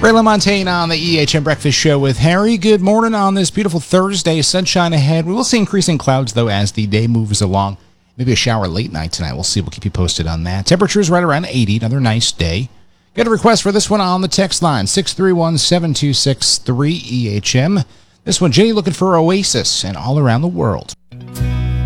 Ray LaMontagne on the EHM Breakfast Show with Harry. Good morning on this beautiful Thursday. Sunshine ahead. We will see increasing clouds, though, as the day moves along. Maybe a shower late night tonight. We'll see. We'll keep you posted on that. Temperatures right around 80. Another nice day. Got a request for this one on the text line, 631-7263-EHM. This one, Jenny looking for Oasis and All Around the World.